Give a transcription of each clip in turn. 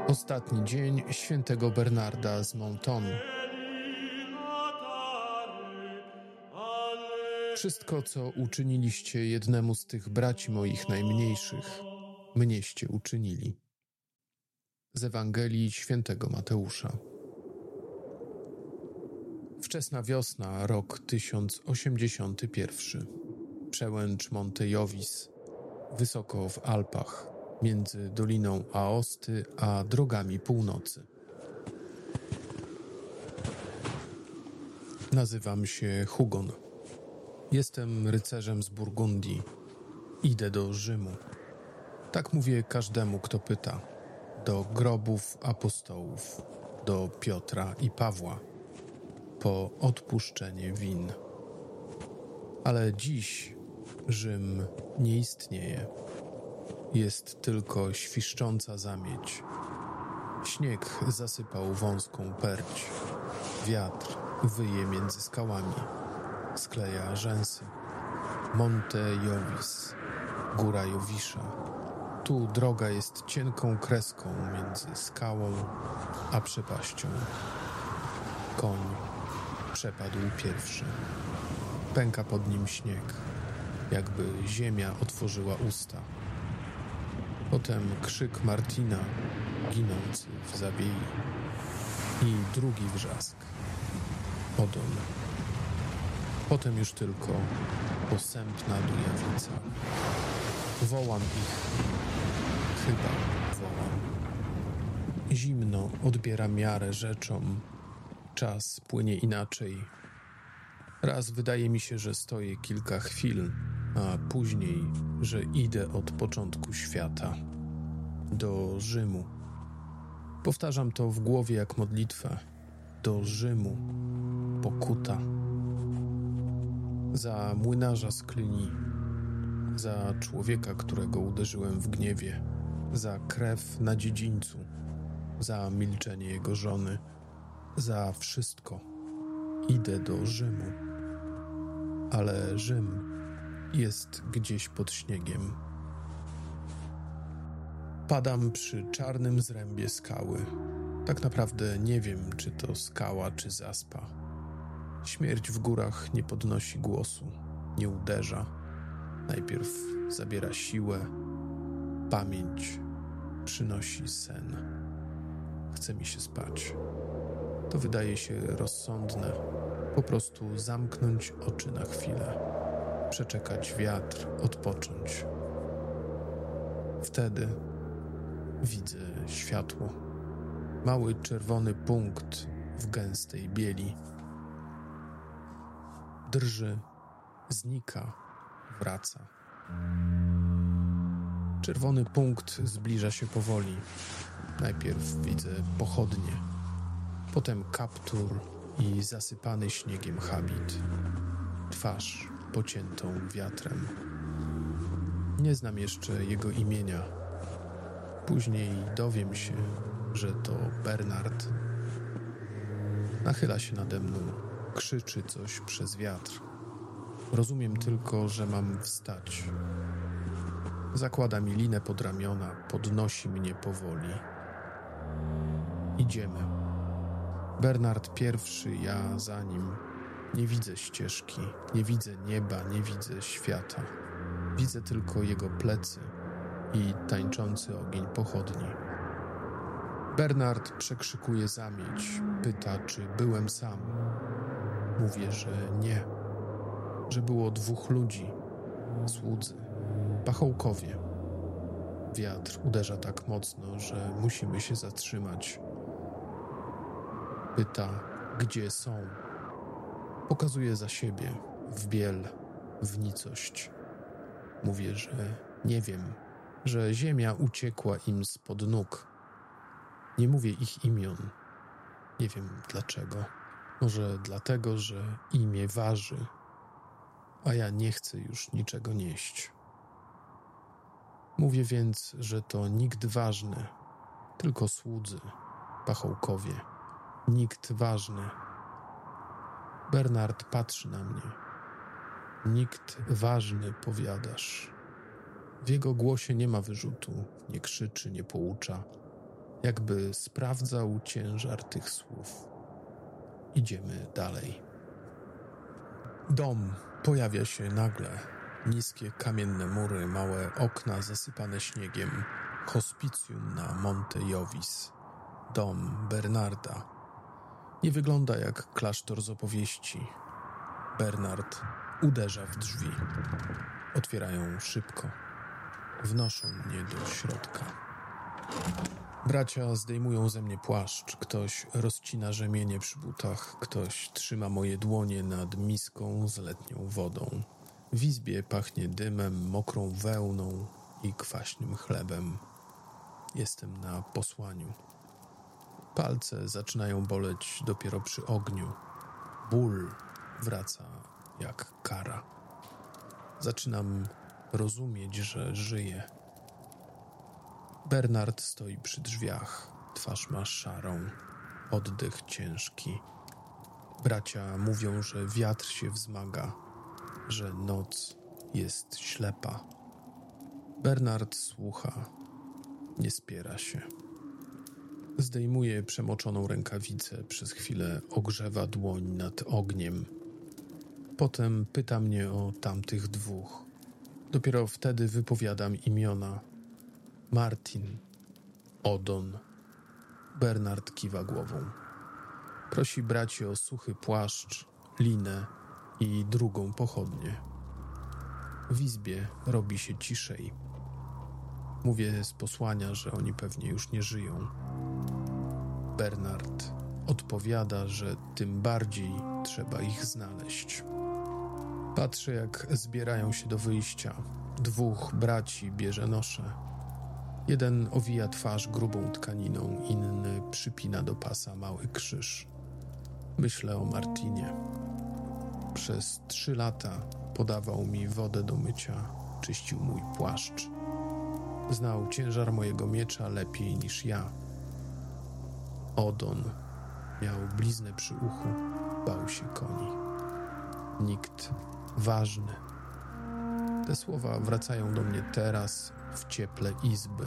Ostatni dzień świętego Bernarda z Menton. Wszystko, co uczyniliście jednemu z tych braci moich najmniejszych, mnieście uczynili. Z Ewangelii świętego Mateusza. Wczesna wiosna, rok 1081. Przełęcz Monte Jovis, wysoko w Alpach, między Doliną Aosty a drogami północy. Nazywam się Hugon. Jestem rycerzem z Burgundii. Idę do Rzymu. Tak mówię każdemu, kto pyta. Do grobów apostołów, do Piotra i Pawła, po odpuszczenie win. Ale dziś Rzym nie istnieje. Jest tylko świszcząca zamieć. Śnieg zasypał wąską perć. Wiatr wyje między skałami. Skleja rzęsy. Monte Jovis, góra Jowisza. Tu droga jest cienką kreską między skałą a przepaścią. Koń przepadł pierwszy. Pęka pod nim śnieg, jakby ziemia otworzyła usta. Potem krzyk Martina, ginący w zabiei. I drugi wrzask. Odol. Potem już tylko posępna dujawica. Wołam ich. Chyba wołam. Zimno odbiera miarę rzeczom. Czas płynie inaczej. Raz wydaje mi się, że stoję kilka chwil, a później, że idę od początku świata. Do Rzymu. Powtarzam to w głowie jak modlitwę. Do Rzymu. Pokuta. Za młynarza z Cluny. Za człowieka, którego uderzyłem w gniewie. Za krew na dziedzińcu. Za milczenie jego żony. Za wszystko. Idę do Rzymu. Ale Rzym jest gdzieś pod śniegiem. Padam przy czarnym zrębie skały. Tak naprawdę nie wiem, czy to skała, czy zaspa. Śmierć w górach nie podnosi głosu, nie uderza. Najpierw zabiera siłę, pamięć, przynosi sen. Chce mi się spać. To wydaje się rozsądne. Po prostu zamknąć oczy na chwilę. Przeczekać wiatr, odpocząć. Wtedy widzę światło. Mały czerwony punkt w gęstej bieli. Drży, znika, wraca. Czerwony punkt zbliża się powoli. Najpierw widzę pochodnie, potem kaptur i zasypany śniegiem habit. Twarz pociętą wiatrem. Nie znam jeszcze jego imienia. Później dowiem się, że to Bernard. Nachyla się nade mną, krzyczy coś przez wiatr. Rozumiem tylko, że mam wstać. Zakłada mi linę pod ramiona, podnosi mnie powoli. Idziemy. Bernard pierwszy, ja za nim. Nie widzę ścieżki, nie widzę nieba, nie widzę świata. Widzę tylko jego plecy i tańczący ogień pochodni. Bernard przekrzykuje zamieć, pyta, czy byłem sam. Mówię, że nie, że było 2 ludzi, słudzy, pachołkowie. Wiatr uderza tak mocno, że musimy się zatrzymać. Pyta, gdzie są. Pokazuje za siebie, w biel, w nicość. Mówię, że nie wiem, że ziemia uciekła im spod nóg. Nie mówię ich imion. Nie wiem dlaczego. Może dlatego, że imię waży, a ja nie chcę już niczego nieść. Mówię więc, że to nikt ważny, tylko słudzy, pachołkowie. Nikt ważny. Bernard patrzy na mnie. Nikt ważny, powiadasz. W jego głosie nie ma wyrzutu, nie krzyczy, nie poucza. jakby sprawdzał ciężar tych słów. Idziemy dalej. Dom pojawia się nagle. Niskie kamienne mury, małe okna zasypane śniegiem. Hospicjum na Monte Jovis. Dom Bernarda. Nie wygląda jak klasztor z opowieści. Bernard uderza w drzwi. Otwierają szybko. Wnoszą mnie do środka. Bracia zdejmują ze mnie płaszcz. Ktoś rozcina rzemienie przy butach. Ktoś trzyma moje dłonie nad miską z letnią wodą. W izbie pachnie dymem, mokrą wełną i kwaśnym chlebem. Jestem na posłaniu. Palce zaczynają boleć dopiero przy ogniu. Ból wraca jak kara. Zaczynam rozumieć, że żyję. Bernard stoi przy drzwiach. Twarz ma szarą, oddech ciężki. Bracia mówią, że wiatr się wzmaga, że noc jest ślepa. Bernard słucha, nie spiera się. Zdejmuje przemoczoną rękawicę, przez chwilę ogrzewa dłoń nad ogniem. Potem pyta mnie o tamtych dwóch. Dopiero wtedy wypowiadam imiona. Martin, Odon. Bernard kiwa głową. Prosi braci o suchy płaszcz, linę i drugą pochodnię. W izbie robi się ciszej. Mówię z posłania, że oni pewnie już nie żyją. Bernard odpowiada, że tym bardziej trzeba ich znaleźć. Patrzę, jak zbierają się do wyjścia. Dwóch braci bierze nosze. Jeden owija twarz grubą tkaniną, inny przypina do pasa mały krzyż. Myślę o Martinie. Przez 3 lata podawał mi wodę do mycia, czyścił mój płaszcz. Znał ciężar mojego miecza lepiej niż ja. Odon miał bliznę przy uchu, bał się koni. Nikt ważny. Te słowa wracają do mnie teraz w cieple izby.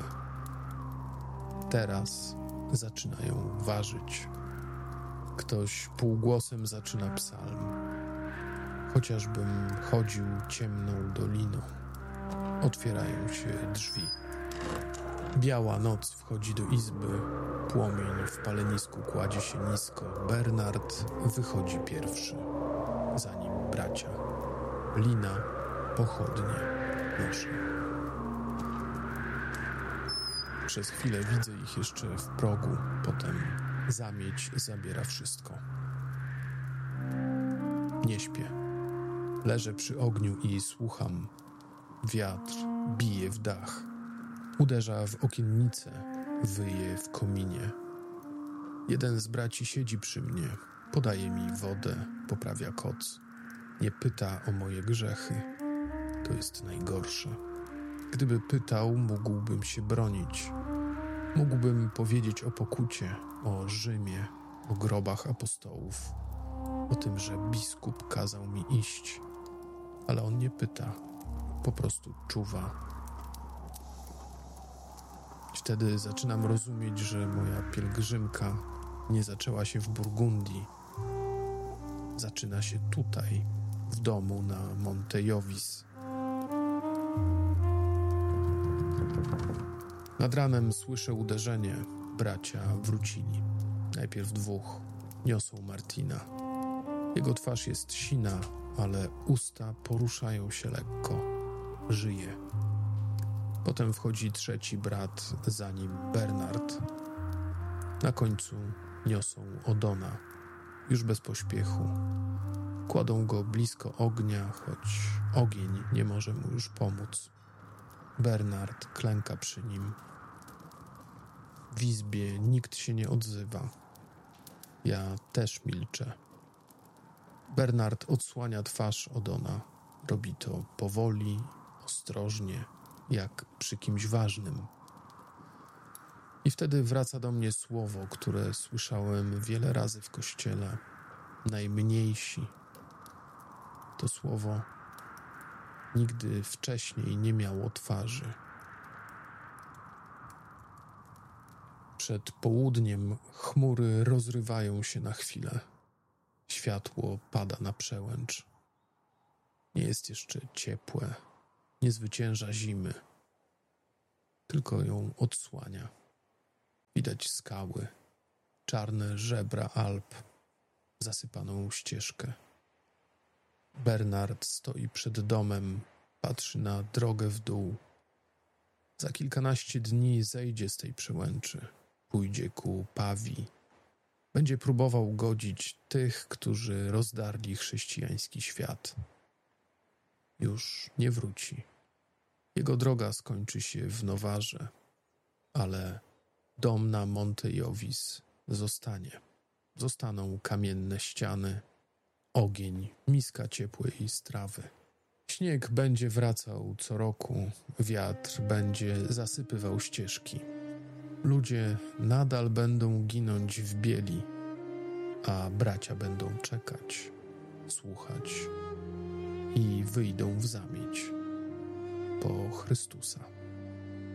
Teraz zaczynają ważyć. Ktoś półgłosem zaczyna psalm. Chociażbym chodził ciemną doliną. Otwierają się drzwi. Biała noc wchodzi do izby. Płomień w palenisku kładzie się nisko. Bernard wychodzi pierwszy. Za nim bracia. Lina, pochodnie, nosze. Przez chwilę widzę ich jeszcze w progu. Potem zamieć zabiera wszystko. Nie śpię. Leżę przy ogniu i słucham. Wiatr bije w dach. Uderza w okiennicę, wyje w kominie. Jeden z braci siedzi przy mnie, podaje mi wodę, poprawia koc. Nie pyta o moje grzechy. To jest najgorsze. Gdyby pytał, mógłbym się bronić. Mógłbym powiedzieć o pokucie, o Rzymie, o grobach apostołów, o tym, że biskup kazał mi iść. Ale on nie pyta, po prostu czuwa. Wtedy zaczynam rozumieć, że moja pielgrzymka nie zaczęła się w Burgundii. Zaczyna się tutaj, w domu na Monte Jovis. Nad ranem słyszę uderzenie. Bracia wrócili. Najpierw dwóch. Niosą Martina. Jego twarz jest sina, ale usta poruszają się lekko. Żyje. Potem wchodzi trzeci brat, za nim Bernard. Na końcu niosą Odona, już bez pośpiechu. Kładą go blisko ognia, choć ogień nie może mu już pomóc. Bernard klęka przy nim. W izbie nikt się nie odzywa. Ja też milczę. Bernard odsłania twarz Odona. Robi to powoli, ostrożnie, jak przy kimś ważnym. I wtedy wraca do mnie słowo, które słyszałem wiele razy w kościele. Najmniejsi. To słowo nigdy wcześniej nie miało twarzy. Przed południem chmury rozrywają się na chwilę. Światło pada na przełęcz. Nie jest jeszcze ciepłe, nie zwycięża zimy, tylko ją odsłania. Widać skały, czarne żebra Alp, zasypaną ścieżkę. Bernard stoi przed domem, patrzy na drogę w dół. Za kilkanaście dni zejdzie z tej przełęczy, pójdzie ku Pawii. Będzie próbował godzić tych, którzy rozdarli chrześcijański świat. Już nie wróci. Jego droga skończy się w Nowarze, ale dom na Monte Jovis zostanie. Zostaną kamienne ściany, ogień, miska ciepłej strawy. Śnieg będzie wracał co roku, wiatr będzie zasypywał ścieżki. Ludzie nadal będą ginąć w bieli, a bracia będą czekać, słuchać i wyjdą w zamieć po Chrystusa.